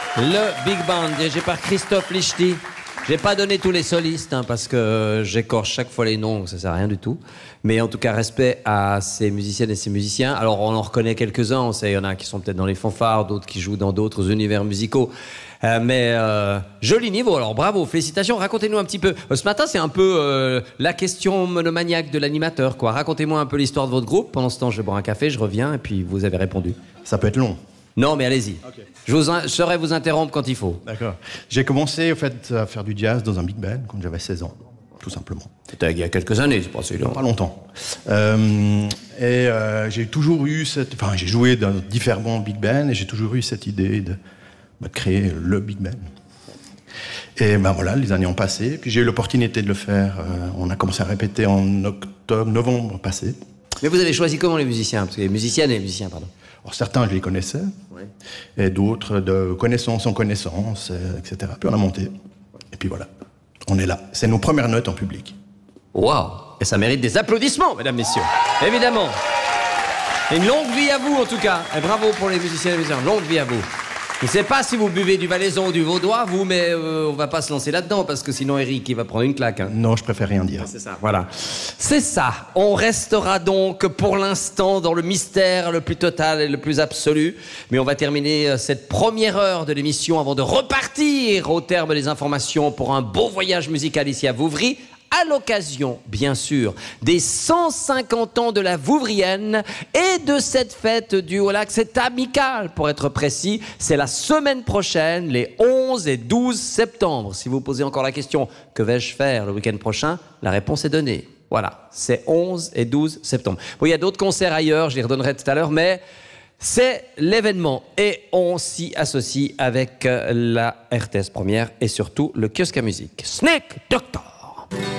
Le Big Band, dirigé par Christophe Lichty. J'ai pas donné tous les solistes, parce que j'écorche chaque fois les noms, ça sert à rien du tout. Mais en tout cas, respect à ces musiciennes et ces musiciens. Alors, on en reconnaît quelques-uns. On sait, il y en a qui sont peut-être dans les fanfares, d'autres qui jouent dans d'autres univers musicaux. Mais joli niveau, alors bravo, félicitations. Racontez-nous un petit peu. Ce matin, c'est un peu la question monomaniaque de l'animateur, quoi. Racontez-moi un peu l'histoire de votre groupe. Pendant ce temps, je vais boire un café, je reviens, et puis vous avez répondu. Ça peut être long. Non, mais allez-y. Okay. Je saurai vous interrompre quand il faut. D'accord. J'ai commencé, au fait, à faire du jazz dans un big band quand j'avais 16 ans, tout simplement. C'était il y a quelques années, c'est pas si long. Pas longtemps. J'ai toujours eu cette... Enfin, j'ai joué dans différents big bands et j'ai toujours eu cette idée de créer le big band. Et ben voilà, les années ont passé. Puis j'ai eu l'opportunité de le faire. On a commencé à répéter en novembre passé. Mais vous avez choisi comment les musiciens? Parce que les musiciennes et les musiciens, pardon. Alors, certains, je les connaissais, oui. Et d'autres de connaissance en connaissance, etc. Puis on a monté. Et puis voilà, on est là. C'est nos premières notes en public. Waouh! Et ça mérite des applaudissements, mesdames, messieurs. Évidemment. Et une longue vie à vous, en tout cas. Et bravo pour les musiciens et les musiciens. Longue vie à vous. Je ne sais pas si vous buvez du valaisan ou du vaudois, vous, mais on va pas se lancer là-dedans, parce que sinon Eric, il va prendre une claque. Non, je préfère rien dire. C'est ça, voilà. C'est ça. On restera donc pour l'instant dans le mystère le plus total et le plus absolu. Mais on va terminer cette première heure de l'émission avant de repartir au terme des informations pour un beau voyage musical ici à Vouvry. À l'occasion, bien sûr, des 150 ans de la Vouvrienne et de cette fête du Haut-Lac. C'est amical, pour être précis. C'est la semaine prochaine, les 11 et 12 septembre. Si vous posez encore la question, que vais-je faire le week-end prochain? La réponse est donnée. Voilà, c'est 11 et 12 septembre. Bon, il y a d'autres concerts ailleurs, je les redonnerai tout à l'heure, mais c'est l'événement. Et on s'y associe avec la RTS Première et surtout le kiosque à musique. Sneak Doctor!